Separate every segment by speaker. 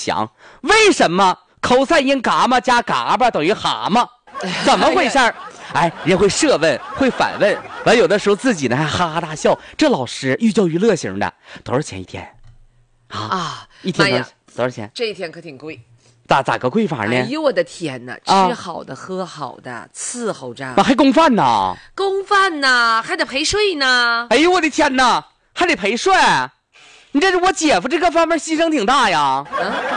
Speaker 1: 强。为什么口散音嘎嘛加嘎巴等于蛤蟆？怎么回事？哎，人家会设问，会反问，完有的时候自己呢还哈哈大笑。这老师寓教于乐型的，多少钱一天？一天多少钱？
Speaker 2: 这一天可挺贵。
Speaker 1: 咋个贵法呢？
Speaker 2: 哎呦我的天哪！吃好的喝好的伺候着，
Speaker 1: 还供饭呢？
Speaker 2: 供饭呢，还得陪睡呢。
Speaker 1: 哎呦我的天哪，还得陪睡！你这是我姐夫这个方面牺牲挺大呀。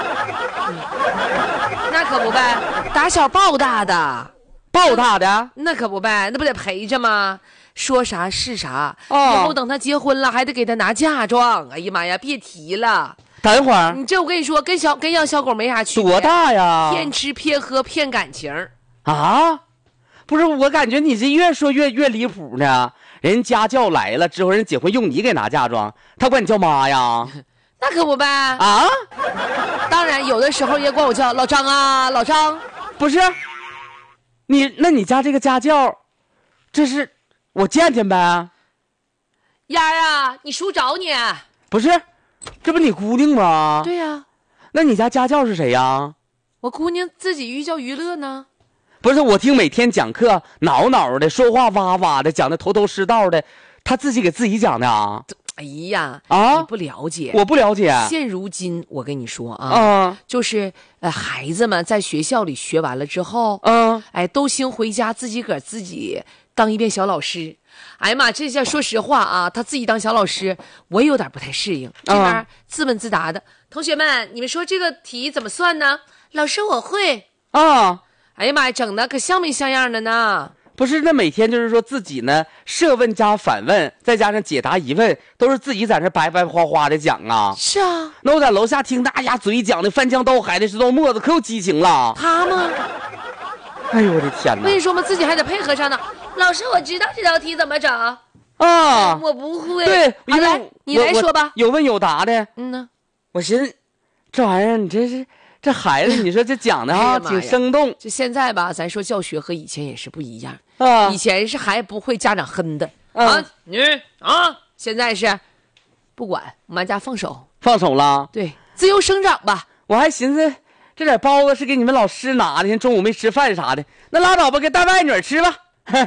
Speaker 2: 那可不呗，打小抱大的，
Speaker 1: 抱大的，
Speaker 2: 那可不呗，那不得陪着吗？说啥是啥。以后等他结婚了，还得给他拿嫁妆。哎呀妈呀，别提了。
Speaker 1: 等会儿，
Speaker 2: 你这我跟你说，跟养小狗没啥区别。
Speaker 1: 多大呀？
Speaker 2: 骗吃骗喝骗感情
Speaker 1: 啊！不是，我感觉你这越说越离谱呢。人家教来了之后，人结婚用你给拿嫁妆，他管你叫妈呀？
Speaker 2: 那可不呗
Speaker 1: 啊！
Speaker 2: 当然，有的时候也管我叫老张啊，老张。
Speaker 1: 不是，那你家这个家教，这是我见见呗。
Speaker 2: 丫儿啊，你叔找你。
Speaker 1: 不是。这不你姑娘吗？
Speaker 2: 对呀。
Speaker 1: 那你家家教是谁呀？
Speaker 2: 我姑娘自己寓教于乐呢。
Speaker 1: 不是，我听每天讲课挠挠的，说话哇哇的，讲的头头是道的，他自己给自己讲的啊。
Speaker 2: 哎呀你不了解。
Speaker 1: 我不了解。
Speaker 2: 现如今我跟你说啊，就是孩子们在学校里学完了之后，都兴回家自己当一遍小老师。哎呀妈，这下说实话啊，他自己当小老师，我也有点不太适应。这边自问自答的，同学们，你们说这个题怎么算呢？老师我会
Speaker 1: 啊。
Speaker 2: 哎呀妈呀，整的可像没像样的呢。
Speaker 1: 不是，那每天就是说自己呢设问加反问，再加上解答疑问，都是自己在那白白花花的讲啊。
Speaker 2: 是啊。
Speaker 1: 那我在楼下听大家嘴讲的翻江倒海的石头沫子，可有激情了。
Speaker 2: 他吗？
Speaker 1: 哎呦我的天哪！
Speaker 2: 跟你说嘛，自己还得配合上呢。老师，我知道这道题怎么整
Speaker 1: 啊，
Speaker 2: 我不会。
Speaker 1: 对，
Speaker 2: 来，你来说吧。
Speaker 1: 有问有答的。
Speaker 2: 呢，
Speaker 1: 我寻思这玩意儿，你这孩子，你说这讲的挺生动。
Speaker 2: 这现在吧，咱说教学和以前也是不一样
Speaker 1: 啊。
Speaker 2: 以前是还不会家长哼的现在是不管，我们家放手
Speaker 1: 了。
Speaker 2: 对，自由生长吧。
Speaker 1: 我还寻思这点包子是给你们老师拿的，中午没吃饭啥的，那拉倒吧，给带外女吃吧。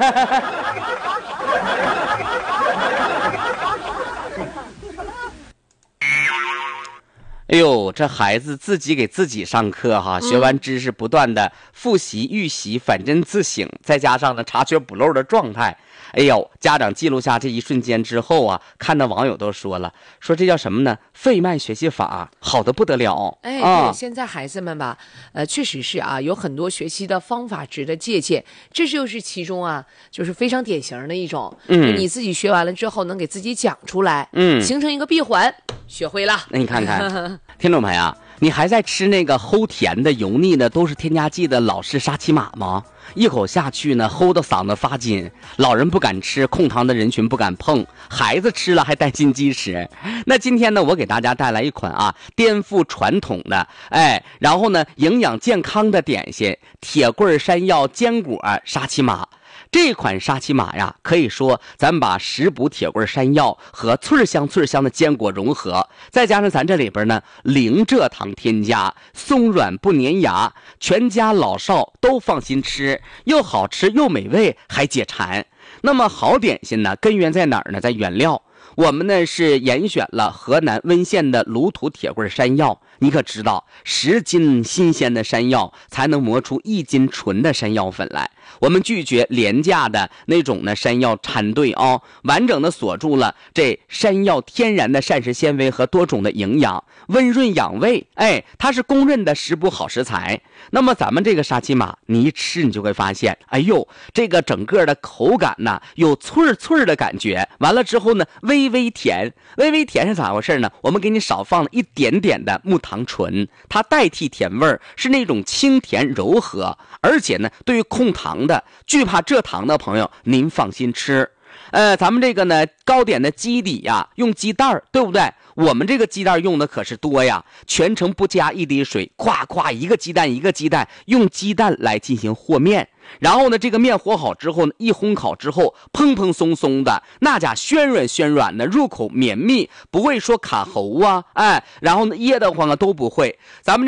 Speaker 1: 哎呦，这孩子自己给自己上课哈，学完知识不断的复习预习，反真自省，再加上呢查缺补漏的状态。哎呦，家长记录下这一瞬间之后啊，看到网友都说了，说这叫什么呢？费曼学习法好的不得了。
Speaker 2: 对，现在孩子们吧，确实是啊，有很多学习的方法值得借鉴，这就是其中啊，就是非常典型的一种。你自己学完了之后，能给自己讲出来，形成一个闭环，学会了。
Speaker 1: 那你看看，听众朋友，你还在吃那个齁甜的、油腻的，都是添加剂的老式沙琪玛吗？一口下去呢，齁到嗓子发紧，老人不敢吃，控糖的人群不敢碰，孩子吃了还担心积食。那今天呢，我给大家带来一款颠覆传统的，然后呢，营养健康的点心——铁棍山药坚果沙琪玛。这款沙琪玛呀，可以说咱们把食补铁棍山药和脆香的坚果融合，再加上咱这里边呢零蔗糖添加，松软不粘牙，全家老少都放心吃，又好吃又美味，还解馋。那么好点心呢，根源在哪儿呢？在原料。我们呢是严选了河南温县的卤土铁棍山药，你可知道10斤新鲜的山药才能磨出1斤纯的山药粉来。我们拒绝廉价的那种呢山药掺兑完整的锁住了这山药天然的膳食纤维和多种的营养，温润养胃，它是公认的食补好食材。那么咱们这个沙琪玛，你一吃你就会发现，哎呦，这个整个的口感呢有脆的感觉，完了之后呢微微甜是咋回事呢？我们给你少放了一点点的木糖醇，它代替甜味儿，是那种清甜柔和，而且呢对于控糖的、惧怕蔗糖的朋友，您放心吃。咱们这个呢糕点的基底呀，用鸡蛋，对不对？我们这个鸡蛋用的可是多呀，全程不加一滴水，咵一个鸡蛋，用鸡蛋来进行和面。然后呢，这个面和好之后呢，一烘烤之后，蓬蓬松松的，那家暄软的，入口绵密，不会说卡喉然后呢噎得慌都不会。咱们